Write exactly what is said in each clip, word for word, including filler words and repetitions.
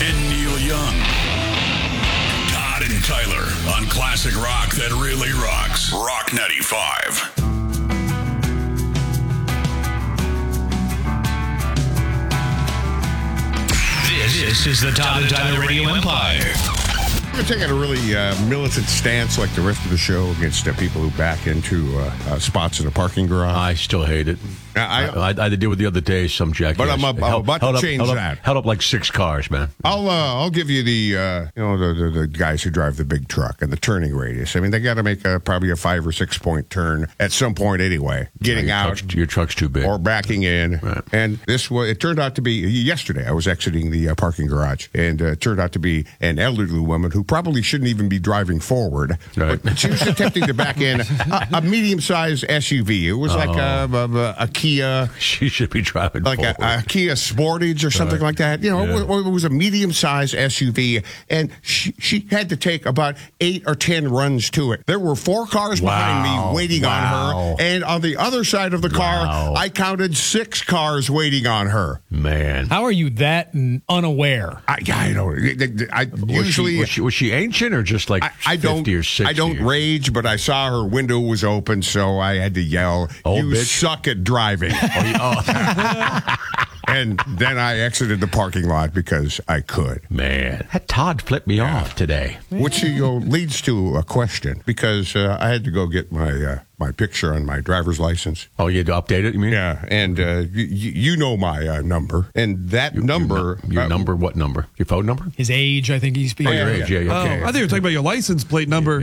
and Neil Young. Todd and Tyler on classic rock that really rocks. Rock ninety-five. This is the Todd and Tyler Radio Empire. We're taking a really uh, militant stance like the rest of the show against uh, people who back into uh, uh, spots in a parking garage. I still hate it. I, I, I, I had to deal with the other day some jackass. But I'm, I'm held, about to held up, change held that. Up, held up like six cars, man. I'll uh, I'll give you the uh, you know the, the the guys who drive the big truck and the turning radius. I mean, they got to make a, probably a five or six point turn at some point anyway, getting your out. Truck's, your truck's too big, or backing in. Right. And this was it turned out to be yesterday. I was exiting the uh, parking garage, and uh, it turned out to be an elderly woman who probably shouldn't even be driving forward. Right. But she was attempting to back in a, a medium sized S U V. It was like a, a, a Kia. She should be driving Like a, a Kia Sportage or something right. like that. You know, yeah. it, it was a medium-sized S U V, and she, she had to take about eight or ten runs to it. There were four cars wow. behind me waiting wow. on her, and on the other side of the car, wow. I counted six cars waiting on her. Man. How are you that unaware? I, I don't I, was usually... She, was, she, was she ancient or just like I, I don't, fifty or sixty? I don't rage, but I saw her window was open, so I had to yell, Old you bitch. suck at driving. Oh, you, oh. And then I exited the parking lot because I could. Man, that Todd flipped me yeah. off today. Which you know, leads to a question, because uh, I had to go get my uh, my picture on my driver's license. Oh, you had to update it, you mean? Yeah, and uh, y- you know my uh, number. And that your, number... Your, your uh, number, what number? Your phone number? His age, I think he's speaking. Oh, your age, yeah. yeah, oh, okay. I think you were talking about your license plate number.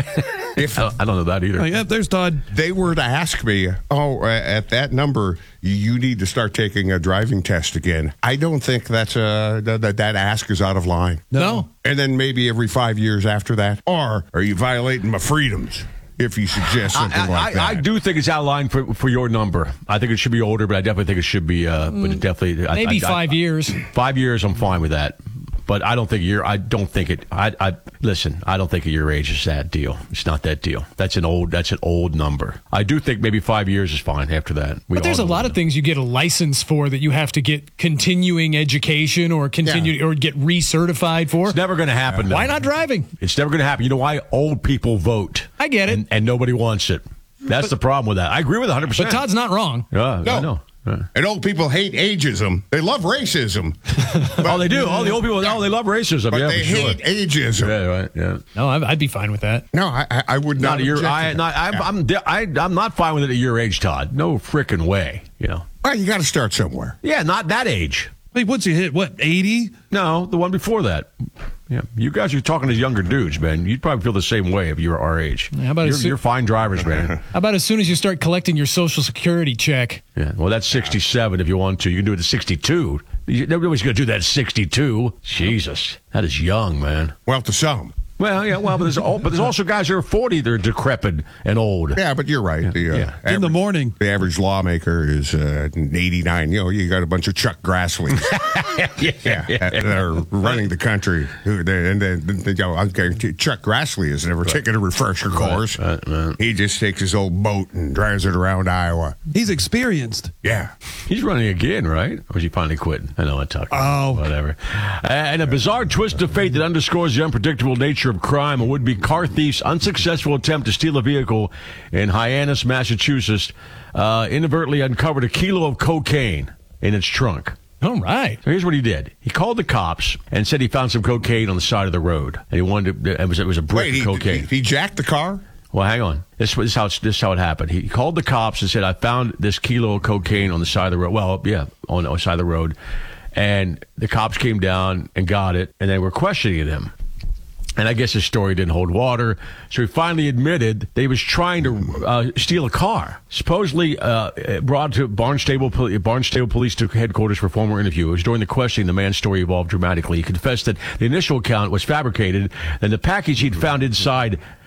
If, I, I don't know that either. Oh, yeah, there's Todd. They were to ask me, oh, uh, at that number, you need to start taking a driving test again. I don't think that's uh, that that ask is out of line. No. And then maybe every five years after that. Or are you violating my freedoms? If you suggest something I, like I, that. I do think it's out of line for, for your number. I think it should be older, but I definitely think it should be. Uh, but it definitely Maybe I, I, five I, years. Five years, I'm fine with that. But I don't think you're. I don't think it. I. I listen. I don't think at your age is that deal. It's not that deal. That's an old. That's an old number. I do think maybe five years is fine after that. We but there's a lot of things you get a license for that you have to get continuing education or continue yeah. or get recertified for. It's never going to happen. Why not driving? It's never going to happen. You know why? Old people vote. I get it, and, and nobody wants it. That's but, the problem with that. I agree with one hundred percent. But Todd's not wrong. Yeah, no. I know. Yeah. And old people hate ageism. They love racism. But, oh, they do. All the old people, oh, they love racism. But yeah, they for hate sure. ageism. Yeah, right. Yeah. No, I'd be fine with that. No, I, I would not. Not, your, object I, to not I'm, yeah. I'm, I, I'm not fine with it at your age, Todd. No freaking way. You know. Well, you got to start somewhere. Yeah, not that age. Wait, once you hit what, eighty? No, the one before that. Yeah, you guys are talking as younger dudes, man. You'd probably feel the same way if you were our age. How about you're, so- you're fine drivers, man. How about as soon as you start collecting your Social Security check? Yeah, well, that's sixty-seven if you want to. You can do it at sixty-two. Nobody's going to do that at sixty-two. Jesus, that is young, man. Well, to some. Well, yeah, well, but there's, but there's also guys who are forty. They're decrepit and old. Yeah, but you're right. The, uh, yeah. average, in the morning, the average lawmaker is uh, eighty-nine. You know, you got a bunch of Chuck Grassley. yeah, yeah, yeah, that are running the country. Who they, and then you know, I guarantee Chuck Grassley has never right. taken a refresher course. Right, right. He just takes his old boat and drives it around Iowa. He's experienced. Yeah, he's running again, right? Or is he finally quitting? I know I'm talking. Oh, whatever. And a bizarre twist of fate that underscores the unpredictable nature of crime. A would-be car thief's unsuccessful attempt to steal a vehicle in Hyannis, Massachusetts, uh, inadvertently uncovered a kilo of cocaine in its trunk. All right. So here's what he did. He called the cops and said he found some cocaine on the side of the road. And he wanted to, it was, it was a brick Wait, of cocaine. He, he jacked the car? Well, hang on. This, this, is how, this is how it happened. He called the cops and said, I found this kilo of cocaine on the side of the road. Well, yeah, on the side of the road. And the cops came down and got it, and they were questioning him. And I guess his story didn't hold water, so he finally admitted that he was trying to uh, steal a car. Supposedly uh, brought to Barnstable, Barnstable Police headquarters for formal interview. It was during the questioning the man's story evolved dramatically. He confessed that the initial account was fabricated, and the package he'd found inside